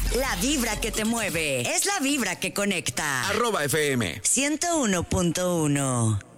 La vibra que te mueve es la vibra que conecta. @FM 101.1